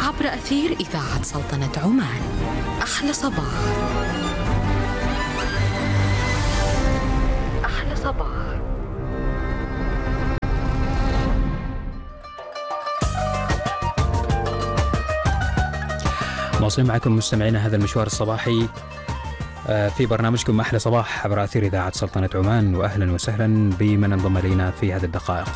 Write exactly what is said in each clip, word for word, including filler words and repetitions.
عبر أثير إذاعة سلطنة عمان. أحلى صباح. أحلى صباح. واصلين معكم مستمعينا هذا المشوار الصباحي في برنامجكم أحلى صباح عبر أثير إذاعة سلطنة عمان، وأهلا وسهلا بمن انضم إلينا في هذه الدقائق.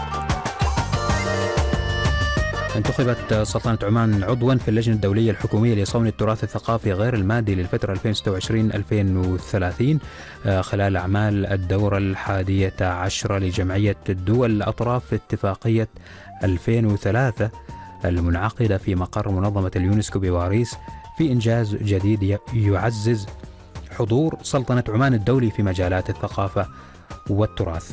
انتخبت سلطنة عمان عضوا في اللجنة الدولية الحكومية لصون التراث الثقافي غير المادي للفترة ألفين وستة وعشرين ألفين وثلاثين خلال أعمال الدورة الحادية عشرة لجمعية الدول الأطراف اتفاقية ألفين وثلاثة المنعقدة في مقر منظمة اليونسكو بباريس، في إنجاز جديد يعزز حضور سلطنة عمان الدولي في مجالات الثقافة والتراث.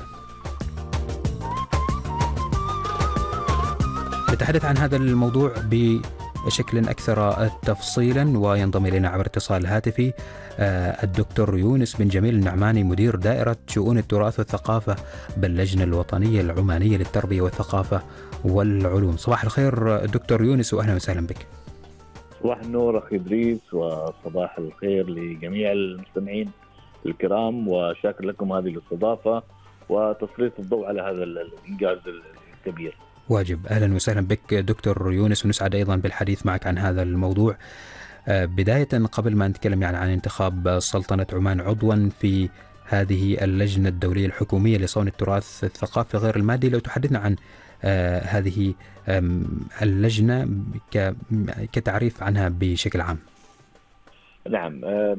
نتحدث عن هذا الموضوع بشكل أكثر تفصيلا، وينضم إلينا عبر اتصال هاتفي الدكتور يونس بن جميل النعماني، مدير دائرة شؤون التراث والثقافة باللجنة الوطنية العمانية للتربية والثقافة والعلوم. صباح الخير دكتور يونس، وأهلا وسهلا بك. صباح النور أخي إدريس، وصباح الخير لجميع المستمعين الكرام، وشاكر لكم هذه الاستضافة وتسليط الضوء على هذا الإنجاز الكبير. واجب. أهلا وسهلا بك دكتور يونس، ونسعد أيضا بالحديث معك عن هذا الموضوع. بداية قبل ما نتكلم يعني عن انتخاب سلطنة عمان عضوا في هذه اللجنة الدولية الحكومية لصون التراث الثقافي غير المادي، لو تحدثنا عن آه هذه اللجنة كتعريف عنها بشكل عام. نعم،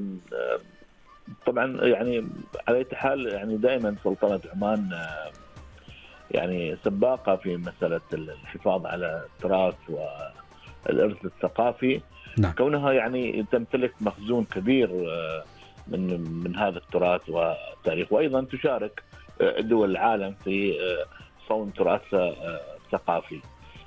طبعا يعني على أي حال يعني دائما سلطنة عمان يعني سباقة في مسألة الحفاظ على التراث والإرث الثقافي. نعم. كونها يعني تمتلك مخزون كبير من من هذا التراث والتاريخ، وأيضا تشارك دول العالم في صون تراث ثقافي.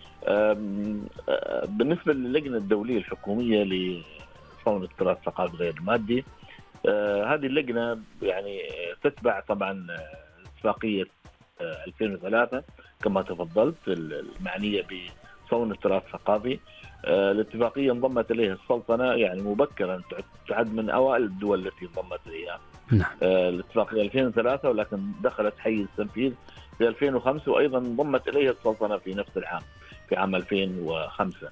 بالنسبة للجنة الدولية الحكومية لصون التراث الثقافي غير المادي، هذه اللجنة يعني تتبع طبعا اتفاقية ألفين وثلاثة كما تفضلت المعنية بصون التراث الثقافي. الاتفاقية انضمت إليها السلطنة يعني مبكرا، تعد من أوائل الدول التي انضمت إليها. نعم. الاتفاقية ألفين وثلاثة، ولكن دخلت حيز التنفيذ في ألفين وخمسة، وأيضا انضمت إليها السلطنة في نفس العام في عام ألفين وخمسة.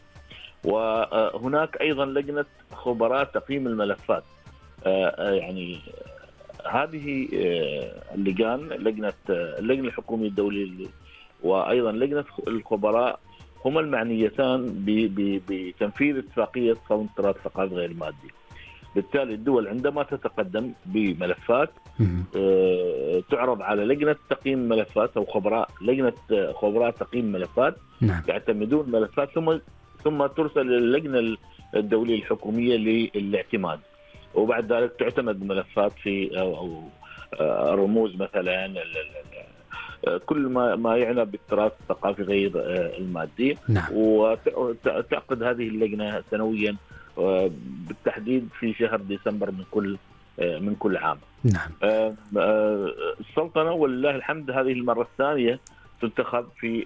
وهناك أيضا لجنة خبراء تقييم الملفات. يعني هذه اللجان، لجنة اللجنة الحكومية الدولية وأيضا لجنة الخبراء، هما المعنيتان بتنفيذ اتفاقية صون التراث الثقافي غير المادي. بالتالي الدول عندما تتقدم بملفات تعرض على لجنة تقييم ملفات أو خبراء لجنة خبراء تقييم ملفات. نعم. يعتمدون ملفات ثم ثم ترسل للجنة الدولية الحكومية للاعتماد، وبعد ذلك تعتمد ملفات في أو رموز مثلا كل ما ما يعنى بالتراث الثقافي غير المادي. نعم. وتعقد هذه اللجنة سنويا بالتحديد في شهر ديسمبر من كل من كل عام. نعم. السلطنة ولله الحمد هذه المرة الثانية تنتخب في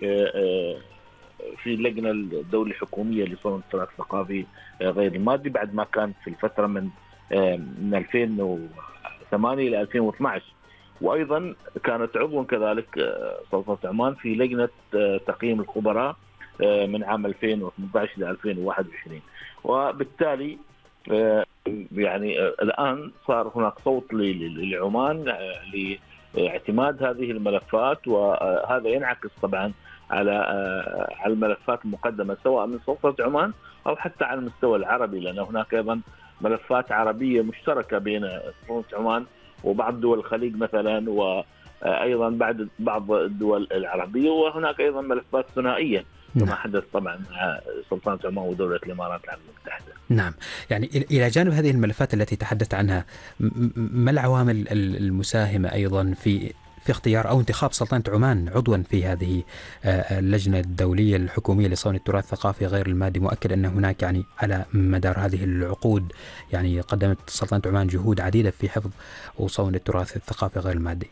في اللجنة الدولية الحكومية لصون التراث الثقافي غير المادي، بعد ما كانت في الفترة من من ألفين وثمانية إلى ألفين واثني عشر، وأيضا كانت عضوا كذلك سلطنة عمان في لجنة تقييم الخبراء من عام ألفين وثمانية عشر إلى ألفين وواحد وعشرين. وبالتالي يعني الآن صار هناك صوت لعمان لاعتماد هذه الملفات، وهذا ينعكس طبعا على على الملفات المقدمة سواء من سلطنة عمان أو حتى على المستوى العربي، لأن هناك أيضا ملفات عربية مشتركة بين سلطنة عمان وبعض دول الخليج مثلا، وأيضا بعد بعض الدول العربية، وهناك أيضا ملفات ثنائية كما حدث طبعا مع سلطنة عمان ودولة الإمارات العربية المتحدة. نعم، يعني إلى جانب هذه الملفات التي تحدثت عنها، ما العوامل المساهمة أيضا في في اختيار أو انتخاب سلطنة عمان عضوا في هذه اللجنة الدولية الحكومية لصون التراث الثقافي غير المادي؟ مؤكد أن هناك يعني على مدار هذه العقود يعني قدمت سلطنة عمان جهود عديدة في حفظ وصون التراث الثقافي غير المادي.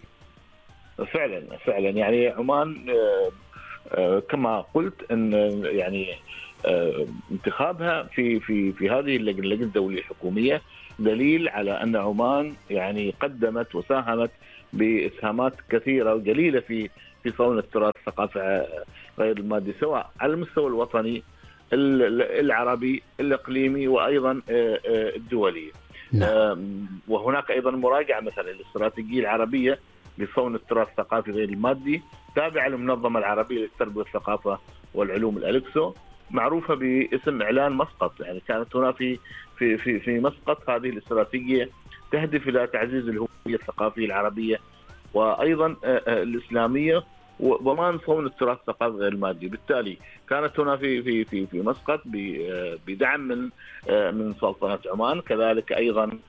فعلا فعلا يعني عمان كما قلت أن يعني انتخابها في في في هذه اللجنة اللجنة الدولية الحكومية دليل على أن عمان يعني قدمت وساهمت بإسهامات كثيرة وجليلة في في صون التراث الثقافي غير المادي، سواء على المستوى الوطني العربي الإقليمي وأيضا الدولي. نعم. وهناك أيضا مراجعة مثلا للاستراتيجية العربية لصون التراث الثقافي غير المادي تابعة للمنظمة العربية للتربية والثقافة والعلوم الأليكسو، معروفة باسم إعلان مسقط. يعني كانت هنا في في في في مسقط هذه الاستراتيجية تهدف إلى تعزيز الهوية الثقافية العربية وأيضا الإسلامية وضمان صون التراث الثقافي غير المادي. بالتالي كانت هنا في في في في مسقط بدعم من من سلطنة عمان، كذلك أيضا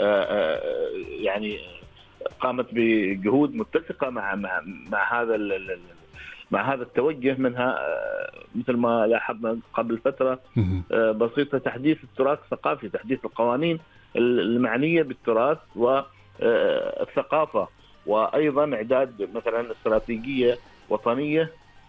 يعني قامت بجهود متسقة مع مع مع هذا مع هذا التوجه منها، مثل ما لاحظنا قبل فترة بسيطة تحديث التراث الثقافي، تحديث القوانين المعنية بالتراث والثقافة، وأيضا إعداد مثلا استراتيجية وطنية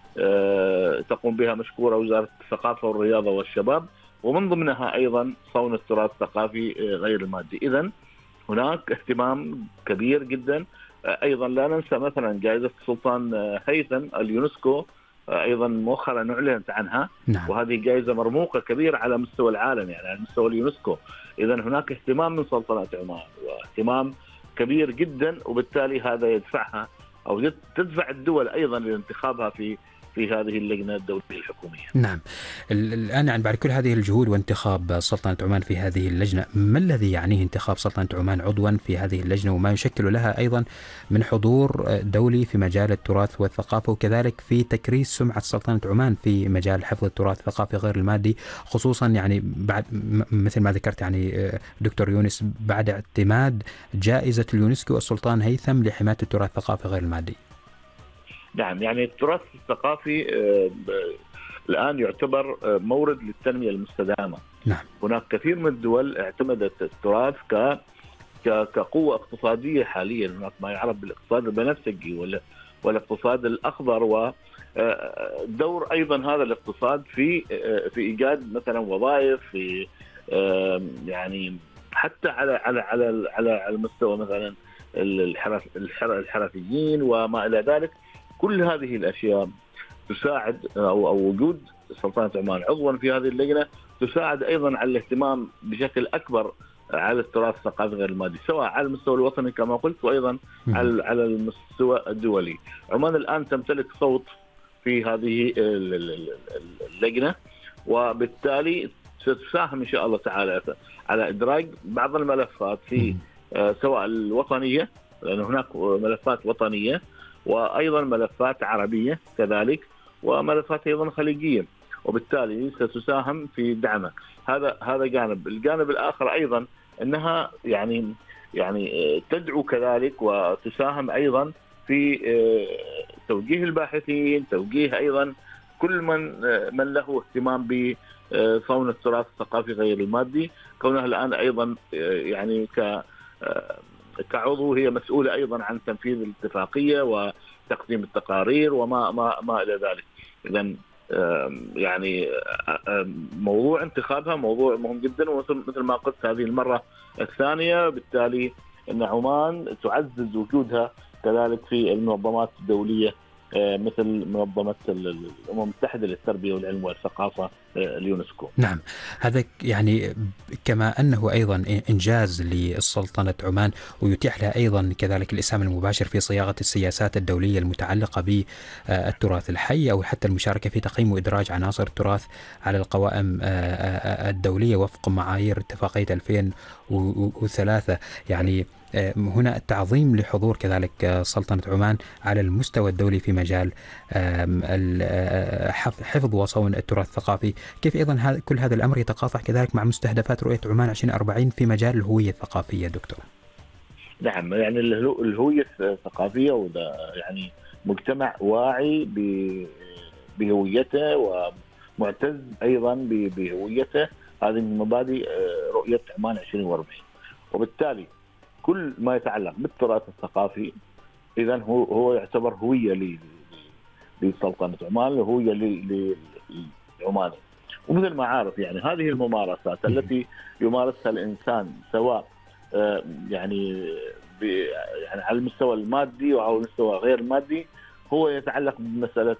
تقوم بها مشكورة وزارة الثقافة والرياضة والشباب، ومن ضمنها أيضا صون التراث الثقافي غير المادي. إذن هناك اهتمام كبير جدا. أيضا لا ننسى مثلا جائزة السلطان هيثم اليونسكو أيضا مؤخرا أعلنت عنها. نعم. وهذه جائزة مرموقة كبيرة على مستوى العالم، يعني على مستوى اليونسكو. إذن هناك اهتمام من سلطنة عمان واهتمام كبير جدا، وبالتالي هذا يدفعها أو تدفع الدول أيضا لانتخابها في في هذه اللجنة الدولية الحكومية. نعم. الآن يعني بعد كل هذه الجهود وانتخاب سلطنة عمان في هذه اللجنة، ما الذي يعنيه انتخاب سلطنة عمان عضوا في هذه اللجنة وما يشكل لها أيضا من حضور دولي في مجال التراث والثقافة، وكذلك في تكريس سمعة سلطنة عمان في مجال حفظ التراث الثقافي غير المادي، خصوصا يعني بعد مثل ما ذكرت يعني دكتور يونس بعد اعتماد جائزة اليونسكو السلطان هيثم لحماية التراث الثقافي غير المادي؟ نعم، يعني التراث الثقافي الآن يعتبر مورد للتنمية المستدامة. نعم. هناك كثير من الدول اعتمدت التراث ك كقوة اقتصادية حاليا. هناك ما يعرف بالاقتصاد البنفسجي والاقتصاد الأخضر، ودور أيضا هذا الاقتصاد في في إيجاد مثلا وظائف في يعني حتى على على على على على مستوى مثلا الحرف الحرفيين وما إلى ذلك. كل هذه الأشياء تساعد أو, أو وجود سلطنة عمان عضوا في هذه اللجنة تساعد أيضا على الاهتمام بشكل أكبر على التراث الثقافي غير المادي، سواء على المستوى الوطني كما قلت وأيضا على على المستوى الدولي. عمان الآن تمتلك صوت في هذه اللجنة، وبالتالي ستساهم إن شاء الله تعالى على إدراج بعض الملفات في سواء الوطنية، لأن هناك ملفات وطنية وأيضا ملفات عربية كذلك وملفات أيضا خليجية، وبالتالي ستساهم في دعمه. هذا هذا جانب. الجانب الآخر أيضا أنها يعني يعني تدعو كذلك وتساهم أيضا في توجيه الباحثين، توجيه أيضا كل من من له اهتمام بصون التراث الثقافي غير المادي، كونها الآن أيضا يعني ك كعضو هي مسؤولة أيضا عن تنفيذ الاتفاقية وتقديم التقارير وما ما ما إلى ذلك. إذن يعني موضوع انتخابها موضوع مهم جدا، ومثل مثل ما قلت هذه المرة الثانية، بالتالي أن عمان تعزز وجودها كذلك في المنظمات الدولية مثل منظمة الأمم المتحدة للتربية والعلم والثقافة اليونسكو. نعم، هذا يعني كما أنه أيضا إنجاز للسلطنة عمان ويتيح لها أيضا كذلك الإسهام المباشر في صياغة السياسات الدولية المتعلقة بالتراث الحي أو حتى المشاركة في تقييم وإدراج عناصر التراث على القوائم الدولية وفق معايير اتفاقية ألفين وثلاثة. يعني هنا التعظيم لحضور كذلك سلطنة عمان على المستوى الدولي في مجال حفظ وصون التراث الثقافي. كيف أيضا كل هذا الأمر يتقاطع كذلك مع مستهدفات رؤية عمان عشرين أربعين في مجال الهوية الثقافية دكتور؟ نعم، يعني الهوية الثقافية وده يعني مجتمع واعي بهويته ومعتز أيضا بهويته. هذه من مبادئ رؤية عمان عشرين وأربعين، وبالتالي كل ما يتعلق بالتراث الثقافي إذن هو هو يعتبر هوية لسلطنة عمان، هوية لعمان. ومثل ما عارف يعني هذه الممارسات التي يمارسها الإنسان سواء يعني يعني على المستوى المادي أو على المستوى غير مادي هو يتعلق بمسألة